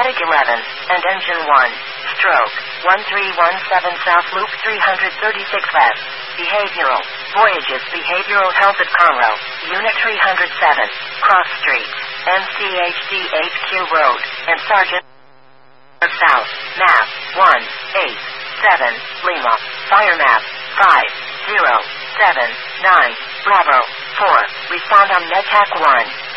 MiG 11, and Engine 1. Stroke, 1317 South Loop 336 West. Behavioral. Voyages Behavioral Health at Conroe, Unit 307, Cross Street, MCHDHQ Road, and Sergeant South, Map 187, Lima, Fire Map 5079, Bravo 4, respond on NETAC 1.